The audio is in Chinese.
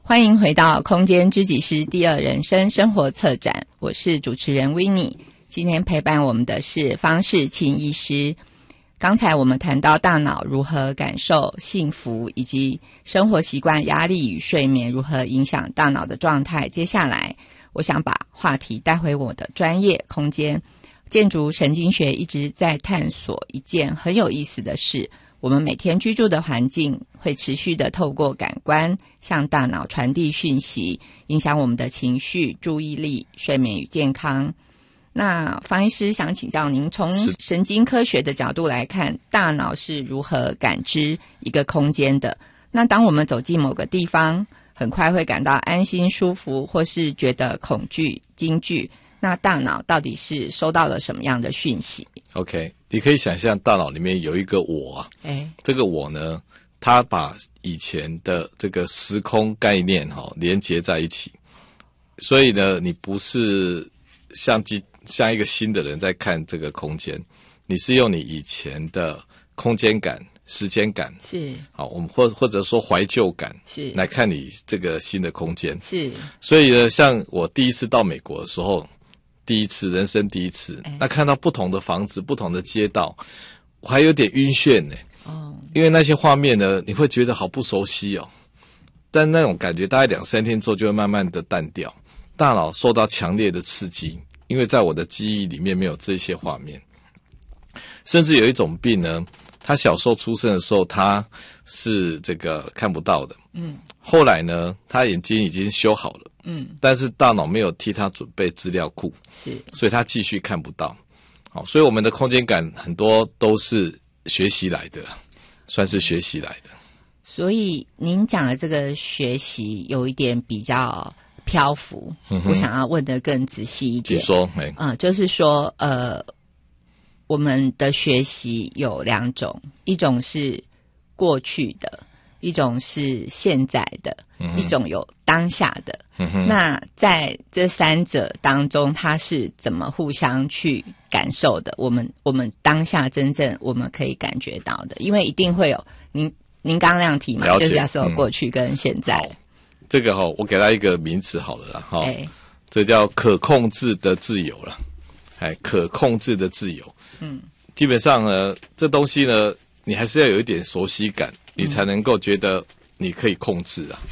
欢迎回到空间知己师第二人生生活策展，我是主持人 Winnie。 今天陪伴我们的是方世清医师。刚才我们谈到大脑如何感受幸福，以及生活习惯、压力与睡眠如何影响大脑的状态。接下来我想把话题带回我的专业空间。建筑神经学一直在探索一件很有意思的事，我们每天居住的环境会持续的透过感官向大脑传递讯息，影响我们的情绪、注意力、睡眠与健康。那方医师想请教您，从神经科学的角度来看，大脑是如何感知一个空间的？那当我们走进某个地方，很快会感到安心舒服，或是觉得恐惧惊惧，那大脑到底是收到了什么样的讯息？ OK， 你可以想象大脑里面有一个我啊，这个我呢，它把以前的这个时空概念连接在一起，所以呢，你不是像一个新的人在看这个空间，你是用你以前的空间感、时间感，是好，我们或者说怀旧感，是来看你这个新的空间，是。所以呢，像我第一次到美国的时候，人生第一次，那看到不同的房子、不同的街道，我还有点晕眩呢。因为那些画面呢，你会觉得好不熟悉哦。但那种感觉大概2-3天之后就会慢慢的淡掉，大脑受到强烈的刺激。因为在我的记忆里面没有这些画面，甚至有一种病呢，他小时候出生的时候他是这个看不到的，后来呢他眼睛已经修好了，但是大脑没有替他准备资料库，是，所以他继续看不到。好，所以我们的空间感很多都是学习来的，算是学习来的。 所以您讲的这个学习有一点比较漂浮，我想要问得更仔细一点。 说， 就是说，我们的学习有2种，一种是过去的，一种是现在的，一种有当下的。那在这3者当中，它是怎么互相去感受的？我们当下真正我们可以感觉到的，因为一定会有您刚刚那样提嘛，就是要是有过去跟现在。 这个我给它一个名词好了啦，这叫可控制的自由了，可控制的自由。基本上呢，这东西呢，你还是要有一点熟悉感，你才能够觉得你可以控制啊。